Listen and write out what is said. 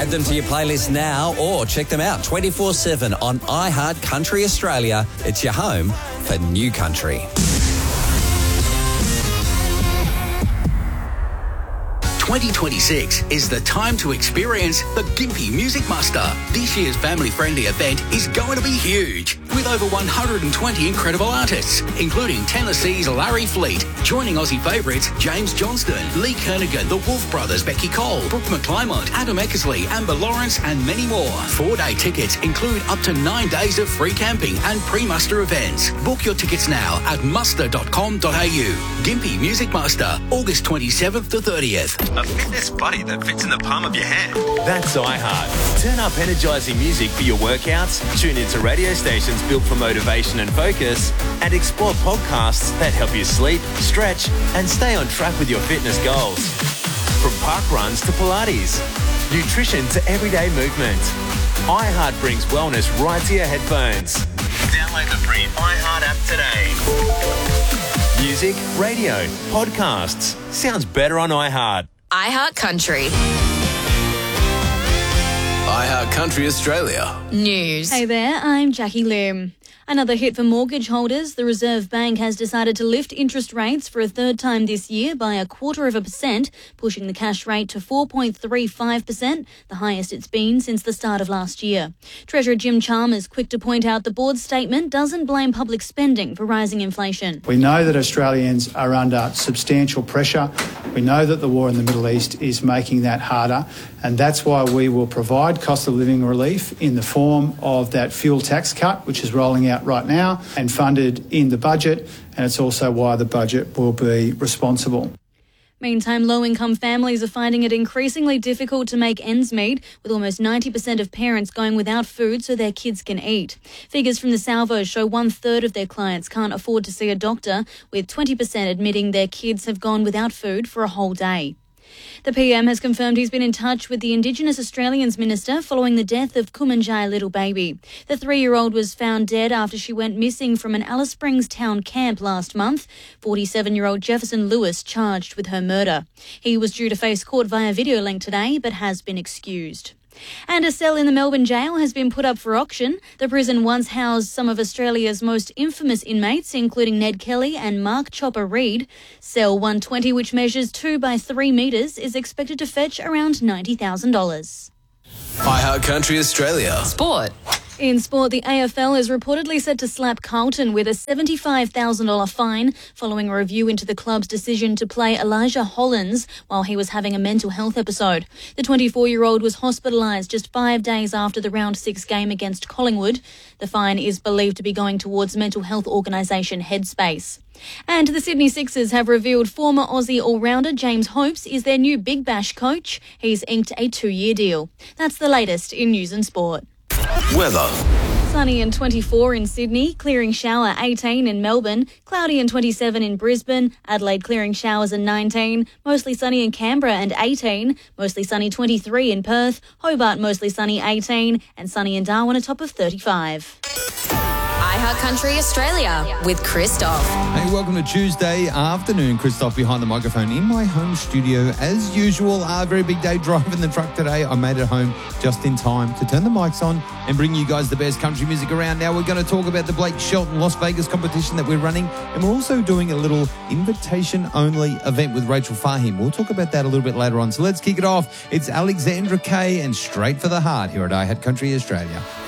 Add them to your playlist now or check them out 24/7 on iHeart Country Australia. It's your home for new country. 2026 is the time to experience the Gympie Music Muster. This year's family-friendly event is going to be huge, with over 120 incredible artists, including Tennessee's Larry Fleet, joining Aussie favourites James Johnston, Lee Kernaghan, the Wolf Brothers, Becky Cole, Brooke McClymont, Adam Eckersley, Amber Lawrence, and many more. 4-day tickets include up to 9 days of free camping and pre-muster events. Book your tickets now at muster.com.au. Gympie Music Muster, August 27th to 30th. A fitness buddy that fits in the palm of your hand. That's iHeart. Turn up energising music for your workouts, tune into radio stations built for motivation and focus, and explore podcasts that help you sleep, stretch, and stay on track with your fitness goals. From park runs to Pilates, nutrition to everyday movement, iHeart brings wellness right to your headphones. Download the free iHeart app today. Music, radio, podcasts. Sounds better on iHeart. iHeart Country. iHeart Country Australia. News. Hey there, I'm Jackie Lim. Another hit for mortgage holders. The Reserve Bank has decided to lift interest rates for a third time this year by 0.25%, pushing the cash rate to 4.35%, the highest it's been since the start of last year. Treasurer Jim Chalmers quick to point out the board's statement doesn't blame public spending for rising inflation. We know that Australians are under substantial pressure. We know that the war in the Middle East is making that harder, and that's why we will provide cost of living relief in the form of that fuel tax cut, which is rolling out right now and funded in the budget, and it's also why the budget will be responsible. Meantime, low-income families are finding it increasingly difficult to make ends meet, with almost 90% of parents going without food so their kids can eat. Figures from the Salvo show 1/3 of their clients can't afford to see a doctor, with 20% admitting their kids have gone without food for a whole day. The PM has confirmed he's been in touch with the Indigenous Australians Minister following the death of Kumanjai little baby. The 3-year-old was found dead after she went missing from an Alice Springs town camp last month. 47-year-old Jefferson Lewis charged with her murder. He was due to face court via video link today, but has been excused. And a cell in the Melbourne jail has been put up for auction. The prison once housed some of Australia's most infamous inmates, including Ned Kelly and Mark Chopper Reed. Cell 120, which measures 2 by 3 metres, is expected to fetch around $90,000. iHeart Country Australia. Sport. In sport, the AFL is reportedly set to slap Carlton with a $75,000 fine following a review into the club's decision to play Elijah Hollins while he was having a mental health episode. The 24-year-old was hospitalised just 5 days after the round 6 game against Collingwood. The fine is believed to be going towards mental health organisation Headspace. And the Sydney Sixers have revealed former Aussie all-rounder James Hopes is their new Big Bash coach. He's inked a 2-year deal. That's the latest in news and sport. Weather. Sunny and 24 in Sydney, clearing shower 18 in Melbourne, cloudy and 27 in Brisbane, Adelaide clearing showers and 19, mostly sunny in Canberra and 18, mostly sunny 23 in Perth, Hobart mostly sunny 18, and sunny in Darwin a top of 35. iHeart Country Australia with Christoph. Hey, welcome to Tuesday afternoon. Christoph behind the microphone in my home studio. As usual, a very big day driving the truck today. I made it home just in time to turn the mics on and bring you guys the best country music around. Now we're going to talk about the Blake Shelton Las Vegas competition that we're running, and we're also doing a little invitation-only event with Rachel Fahim. We'll talk about that a little bit later on. So let's kick it off. It's Alexandra Kay and Straight for the Heart here at iHeart Country Australia.